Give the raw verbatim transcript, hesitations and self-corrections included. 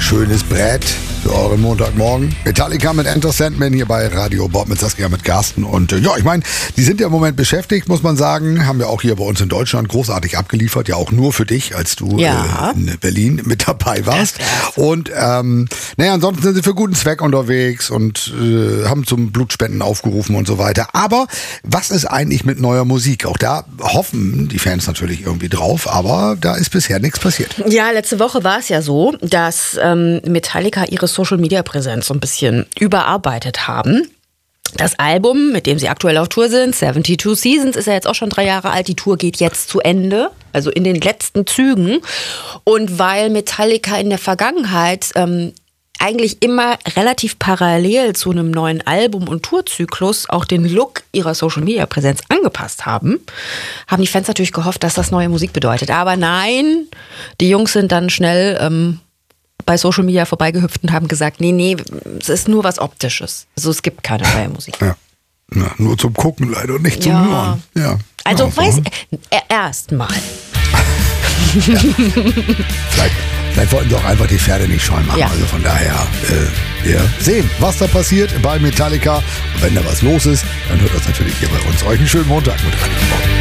schönes Brett für euren Montagmorgen. Metallica mit Enter Sandman hier bei Radio Bob mit Saskia, mit Carsten. Und äh, ja, ich meine, die sind ja im Moment beschäftigt, muss man sagen. Haben ja auch hier bei uns in Deutschland großartig abgeliefert. Ja, auch nur für dich, als du ja. äh, in Berlin mit dabei warst. Und ähm, naja, ansonsten sind sie für guten Zweck unterwegs und äh, haben zum Blutspenden aufgerufen und so weiter. Aber was ist eigentlich mit neuer Musik? Auch da hoffen die Fans natürlich irgendwie drauf, aber da ist bisher nichts passiert. Ja, letzte Woche war es ja so, dass ähm, Metallica ihre Social-Media-Präsenz so ein bisschen überarbeitet haben. Das Album, mit dem sie aktuell auf Tour sind, zweiundsiebzig Seasons, ist ja jetzt auch schon drei Jahre alt. Die Tour geht jetzt zu Ende, also in den letzten Zügen. Und weil Metallica in der Vergangenheit ähm, eigentlich immer relativ parallel zu einem neuen Album und Tourzyklus auch den Look ihrer Social-Media-Präsenz angepasst haben, haben die Fans natürlich gehofft, dass das neue Musik bedeutet. Aber nein, die Jungs sind dann schnell ähm, bei Social Media vorbeigehüpft und haben gesagt, nee, nee, es ist nur was Optisches. Also es gibt keine neue Musik. Ja. Na, nur zum Gucken leider, nicht zum ja. Hören. Ja. Also ja, weiß so. äh, erst mal. Ja. vielleicht, vielleicht wollten sie auch einfach die Pferde nicht scheuen machen. Ja. Also von daher, äh, wir sehen, was da passiert bei Metallica. Und wenn da was los ist, dann hört das natürlich hier bei uns. Euch einen schönen Montag mit Radio Bob.